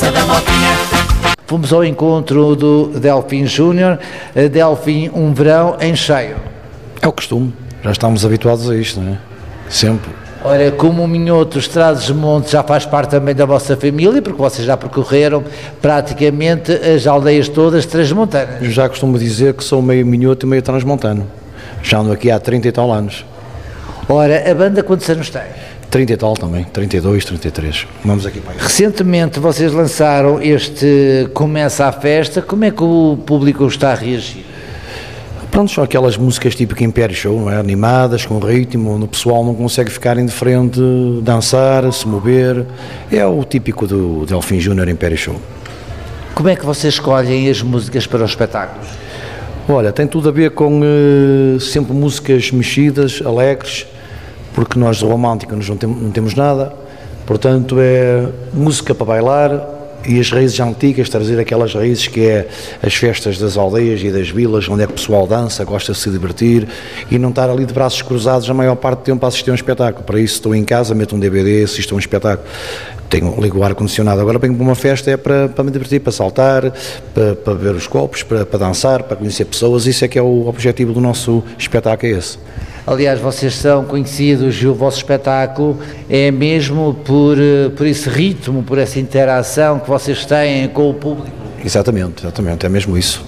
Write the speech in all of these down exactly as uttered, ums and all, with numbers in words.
dança da motinha. Fomos ao encontro do Delfim Júnior. Delfim, um verão em cheio. É o costume, já estamos habituados a isto, não é? Sempre. Ora, como o Minhoto Trás-os-Montes já faz parte também da vossa família, porque vocês já percorreram praticamente as aldeias todas transmontanas. Eu já costumo dizer que sou meio minhoto e meio transmontano. Já ando aqui há trinta e tal anos. Ora, a banda quantos anos tem? trinta e tal também, trinta e dois, trinta e três. Vamos aqui para aí. Recentemente vocês lançaram este Começa a Festa. Como é que o público está a reagir? Pronto, são aquelas músicas tipo Império Show, não é? Animadas, com ritmo, onde o pessoal não consegue ficar indiferente, dançar, se mover. É o típico do Delfim Júnior Império Show. Como é que vocês escolhem as músicas para os espetáculos? Olha, tem tudo a ver com uh, sempre músicas mexidas, alegres, porque nós de romântica não temos, não temos nada, portanto é música para bailar e as raízes antigas, trazer aquelas raízes que é as festas das aldeias e das vilas, onde é que o pessoal dança, gosta de se divertir e não estar ali de braços cruzados a maior parte do tempo a assistir a um espetáculo. Para isso estou em casa, meto um D V D, assisto a um espetáculo. Tenho, ligo o ar-condicionado, agora venho para uma festa é para, para me divertir, para saltar, para, para ver os copos, para, para dançar, para conhecer pessoas, isso é que é o objetivo do nosso espetáculo, é esse. Aliás, vocês são conhecidos e o vosso espetáculo é mesmo por, por esse ritmo, por essa interação que vocês têm com o público. Exatamente, exatamente, é mesmo isso.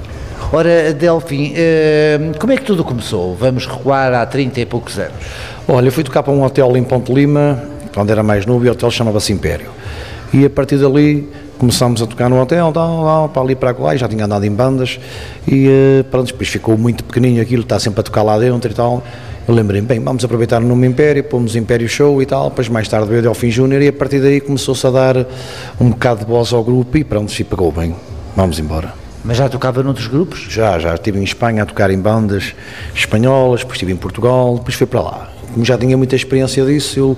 Ora, Delfim, como é que tudo começou? Vamos recuar há trinta e poucos anos. Olha, eu fui tocar para um hotel em Ponte Lima, quando era mais novo, e o hotel chamava-se Império. E a partir dali começámos a tocar no hotel, tal, tal, para ali para lá, já tinha andado em bandas, e pronto, depois ficou muito pequenininho aquilo, está sempre a tocar lá dentro e tal. Eu lembrei-me, bem, vamos aproveitar o nome Império, pomos Império Show e tal, depois mais tarde veio o Delfim Júnior e a partir daí começou-se a dar um bocado de voz ao grupo e pronto, se pagou bem, vamos embora. Mas já tocava noutros grupos? Já, já estive em Espanha a tocar em bandas espanholas, depois estive em Portugal, depois fui para lá. Como já tinha muita experiência disso, eu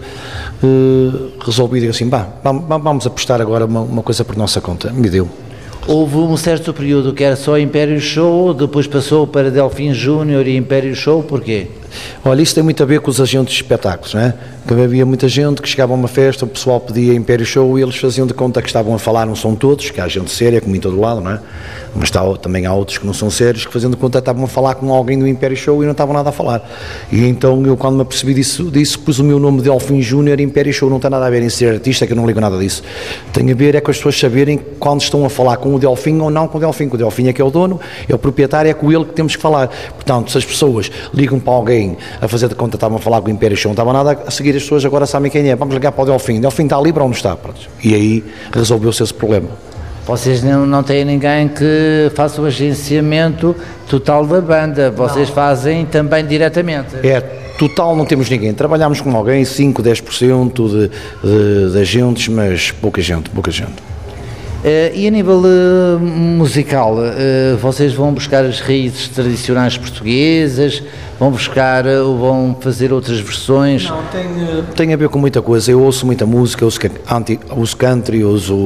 uh, resolvi dizer assim, bah, vamos apostar agora uma, uma coisa por nossa conta. Me deu. Houve um certo período que era só Império Show, depois passou para Delfim Júnior e Império Show, porquê? Olha, isso tem muito a ver com os agentes de espetáculos, não é? Porque havia muita gente que chegava a uma festa, o pessoal pedia Império Show e eles faziam de conta que estavam a falar, não são todos, que há gente séria, como em todo lado, não é? Mas está, também há outros que não são sérios, que faziam de conta que estavam a falar com alguém do Império Show e não estavam nada a falar. E então eu, quando me apercebi disso, disso pus o meu nome de Delfim Júnior. Império Show não tem nada a ver em ser artista, que eu não ligo nada disso. Tem a ver é com as pessoas saberem quando estão a falar com o Delfim ou não com o Delfim, que o Delfim é que é o dono, é o proprietário, é com ele que temos que falar. Portanto, se as pessoas ligam para alguém a fazer de conta que estavam a falar com o Império Show, não estava nada a seguir, as pessoas agora sabem quem é, vamos ligar para o Delfim, o Delfim está livre ou não está? Pronto. E aí resolveu-se esse problema. Vocês não, não têm ninguém que faça o agenciamento total da banda, vocês não. Fazem também diretamente? É, total não temos ninguém, trabalhamos com alguém, cinco, dez por cento de, de, de agentes, mas pouca gente, pouca gente. Uh, e a nível uh, musical, uh, vocês vão buscar as raízes tradicionais portuguesas, vão buscar, uh, vão fazer outras versões? Não, tem, uh, tem a ver com muita coisa. Eu ouço muita música, ouço, anti, ouço country, ouço,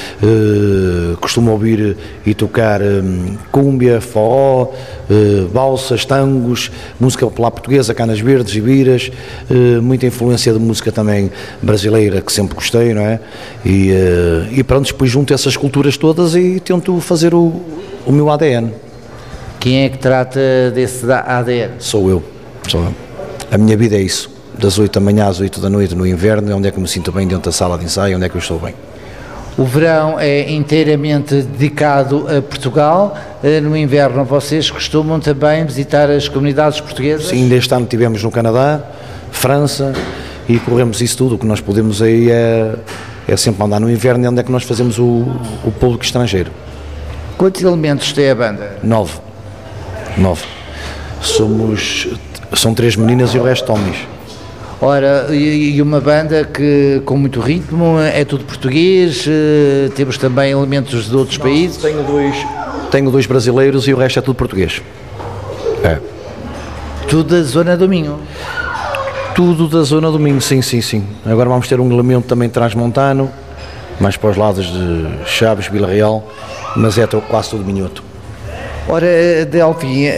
uh, costumo ouvir e tocar um, cúmbia, forró, uh, balsas, tangos, música popular portuguesa, canas verdes e biras, uh, muita influência de música também brasileira, que sempre gostei, não é? E, uh, e pronto, depois junto essas culturas todas e tento fazer o, o meu A D N. Quem é que trata desse A D N? Sou eu, sou eu. A minha vida é isso, das oito da manhã às oito da noite no inverno, onde é que me sinto bem dentro da sala de ensaio, onde é que eu estou bem. O verão é inteiramente dedicado a Portugal, no inverno vocês costumam também visitar as comunidades portuguesas? Sim, deste ano estivemos no Canadá, França e corremos isso tudo, o que nós podemos aí é... É sempre andar no inverno, onde é que nós fazemos o, o público estrangeiro. Quantos elementos tem a banda? Nove. Nove. Somos, são três meninas e o resto homens. Ora, e uma banda que com muito ritmo, é tudo português, temos também elementos de outros Não, países? Tenho dois, tenho dois brasileiros e o resto é tudo português. É. Tudo da zona do Minho? Tudo da zona do Minho, sim, sim, sim. Agora vamos ter um elemento também transmontano, mais para os lados de Chaves, Vila Real, mas é quase tudo minhoto. Ora, Delfim,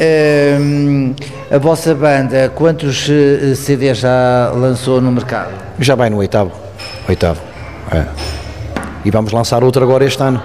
a vossa banda, quantos C Ds já lançou no mercado? Já vai no oitavo, oitavo, é. E vamos lançar outro agora este ano.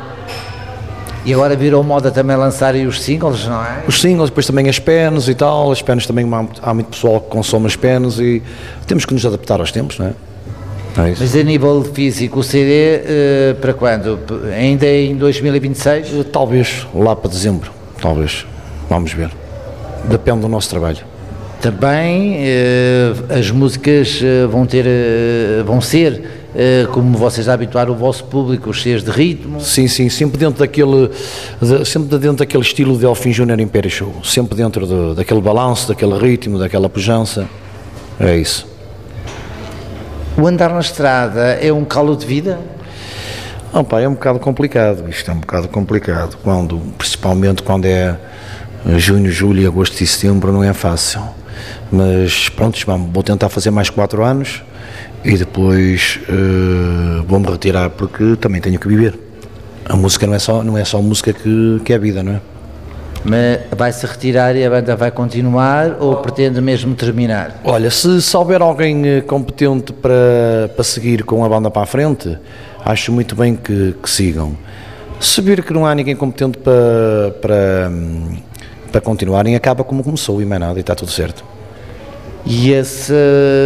E agora virou moda também lançarem os singles, não é? Os singles, depois também as penas e tal, as penas também há, há muito pessoal que consome as penas e temos que nos adaptar aos tempos, não é? É isso. Mas a nível físico, o C D, uh, para quando? Ainda em dois mil e vinte e seis? Talvez, lá para dezembro, talvez, vamos ver, depende do nosso trabalho. Também uh, as músicas uh, vão ter, uh, vão ser... Uh, como vocês habituaram o vosso público, cheios de ritmo. Sim, sim, sempre dentro daquele, de, sempre dentro daquele estilo de Delfim Júnior Império Show, sempre dentro de, daquele balanço, daquele ritmo, daquela pujança, é isso. O andar na estrada é um calo de vida? Não, pá, é um bocado complicado, isto é um bocado complicado, quando, principalmente quando é junho, julho, agosto e setembro, não é fácil, mas pronto, vamos, vou tentar fazer mais quatro anos, e depois uh, vou-me retirar porque também tenho que viver. A música não é só, não é só música que, que é vida, não é? Mas vai-se retirar e a banda vai continuar ou pretende mesmo terminar? Olha, se, se houver alguém competente para, para seguir com a banda para a frente, acho muito bem que, que sigam. Se vir que não há ninguém competente para, para, para continuarem, acaba como começou e mais nada, e está tudo certo. E, esse,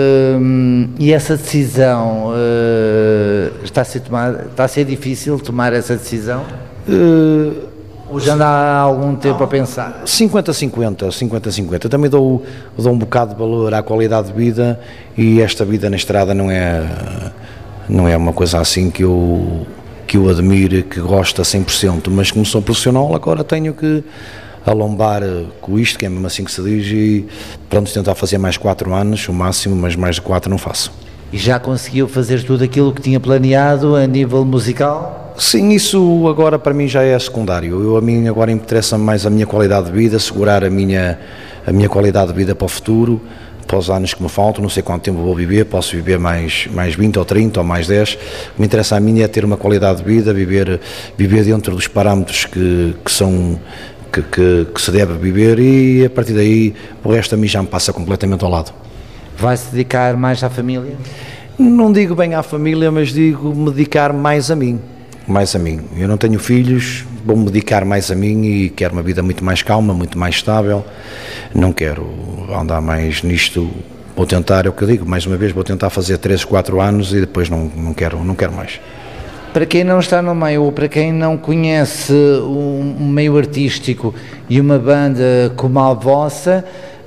e essa decisão uh, está a ser tomada, está a ser difícil tomar essa decisão? Uh, Ou já anda há algum tempo a pensar? cinquenta a cinquenta, cinquenta a cinquenta. Também dou, dou um bocado de valor à qualidade de vida e esta vida na estrada não é, não é uma coisa assim que eu, que eu admire, que gosto a cem por cento, mas como sou profissional agora tenho que alombar com isto, que é mesmo assim que se diz, e pronto, tentar fazer mais quatro anos, o máximo, mas mais de quatro não faço. E já conseguiu fazer tudo aquilo que tinha planeado a nível musical? Sim, isso agora para mim já é secundário. Eu, a mim agora interessa mais a minha qualidade de vida, segurar a minha, a minha qualidade de vida para o futuro, para os anos que me faltam, não sei quanto tempo vou viver, posso viver mais, mais vinte ou trinta ou mais dez. O que me interessa a mim é ter uma qualidade de vida, viver, viver dentro dos parâmetros que, que são... Que, que, que se deve viver e a partir daí o resto a mim já me passa completamente ao lado. Vai-se dedicar mais à família? Não digo bem à família, mas digo me dedicar mais a mim, mais a mim. Eu não tenho filhos, vou-me dedicar mais a mim e quero uma vida muito mais calma, muito mais estável, não quero andar mais nisto, vou tentar, é o que eu digo, mais uma vez vou tentar fazer três, quatro anos e depois não, não, quero, não quero mais. Para quem não está no meio, ou para quem não conhece um meio artístico e uma banda como a vossa,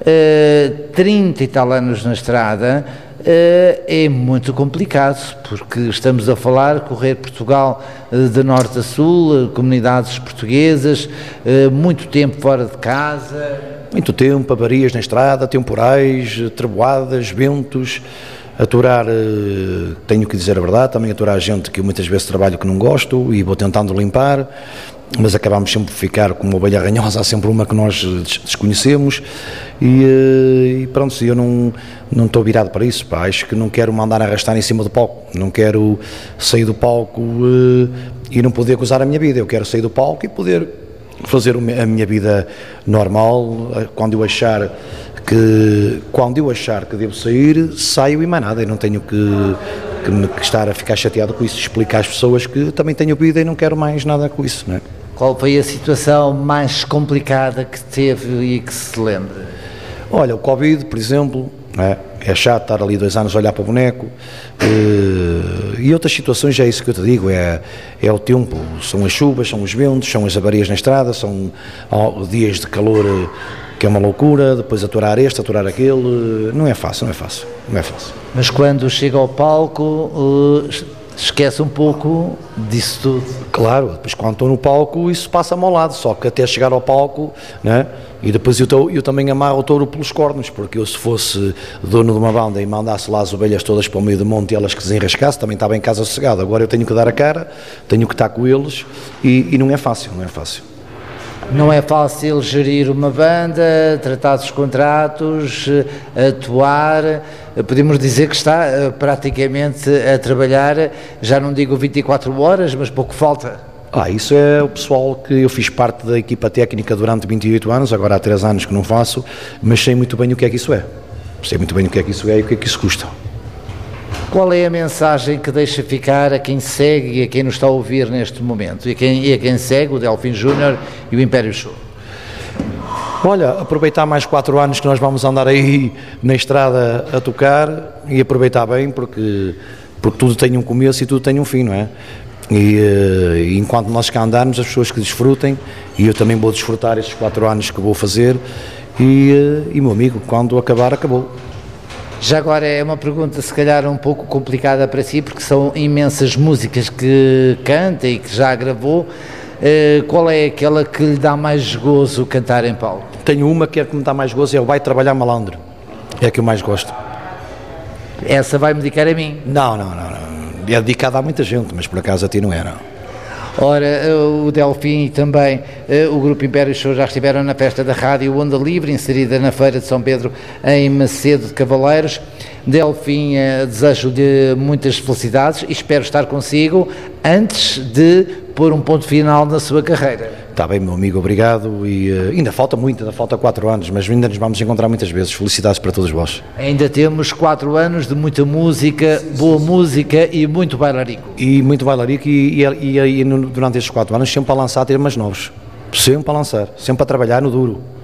trinta e tal anos na estrada, é muito complicado, porque estamos a falar, correr Portugal de norte a sul, comunidades portuguesas, muito tempo fora de casa. Muito tempo, avarias na estrada, temporais, treboadas, ventos... Aturar, tenho que dizer a verdade, também aturar gente que eu muitas vezes trabalho que não gosto e vou tentando limpar, mas acabamos sempre por ficar como uma ovelha ranhosa, há sempre uma que nós desconhecemos e, e pronto, eu não, não estou virado para isso, pá, acho que não quero mandar arrastar em cima do palco, não quero sair do palco e não poder gozar a minha vida, eu quero sair do palco e poder fazer a minha vida normal, quando eu achar que quando eu achar que devo sair, saio e mais nada, eu não tenho que, que, que estar a ficar chateado com isso, explicar às pessoas que também tenho vida e não quero mais nada com isso, não é? Qual foi a situação mais complicada que teve e que se lembre? Olha, o Covid, por exemplo, não é? É chato estar ali dois anos a olhar para o boneco e outras situações, é isso que eu te digo, é, é o tempo, são as chuvas, são os ventos, são as avarias na estrada, são dias de calor que é uma loucura, depois aturar este, aturar aquele, não é fácil, não é fácil, não é fácil. Mas quando chega ao palco, uh, esquece um pouco disso tudo. Claro, depois quando estou no palco isso passa-me ao lado, só que até chegar ao palco, né, e depois eu, tô, eu também amarro o touro pelos cornos, porque eu se fosse dono de uma banda e mandasse lá as ovelhas todas para o meio do monte e elas que desenrascasse, também estava em casa sossegado. Agora eu tenho que dar a cara, tenho que estar com eles e, e não é fácil, não é fácil. Não é fácil gerir uma banda, tratar dos contratos, atuar. Podemos dizer que está praticamente a trabalhar, já não digo vinte e quatro horas, mas pouco falta. Ah, isso é o pessoal que eu fiz parte da equipa técnica durante vinte e oito anos, agora há três anos que não faço, mas sei muito bem o que é que isso é. Sei muito bem o que é que isso é e o que é que isso custa. Qual é a mensagem que deixa ficar a quem segue e a quem nos está a ouvir neste momento? E a quem, e a quem segue o Delfim Júnior e o Império Show? Olha, aproveitar mais quatro anos que nós vamos andar aí na estrada a tocar e aproveitar bem, porque, porque tudo tem um começo e tudo tem um fim, não é? E, e enquanto nós cá andarmos, as pessoas que desfrutem, e eu também vou desfrutar estes quatro anos que vou fazer, e, e meu amigo, quando acabar, acabou. Já agora é uma pergunta se calhar um pouco complicada para si, porque são imensas músicas que canta e que já gravou. Uh, qual é aquela que lhe dá mais gozo cantar em palco? Tenho uma que é que me dá mais gozo, é o Vai Trabalhar Malandro. É a que eu mais gosto. Essa vai-me dedicar a mim? Não, não, não, não. É dedicada a muita gente, mas por acaso a ti não é, não. Ora, o Delfim e também o Grupo Império Show já estiveram na festa da rádio Onda Livre, inserida na Feira de São Pedro, em Macedo de Cavaleiros. Delfim, desejo-lhe muitas felicidades e espero estar consigo antes de pôr um ponto final na sua carreira. Está bem, meu amigo, obrigado. E uh, ainda falta muito, ainda falta quatro anos, mas ainda nos vamos encontrar muitas vezes. Felicidades para todos vós. Ainda temos quatro anos de muita música, boa música e muito bailarico. E muito bailarico e, e, e, e durante estes quatro anos sempre a lançar temas novos. Sempre a lançar, sempre a trabalhar no duro.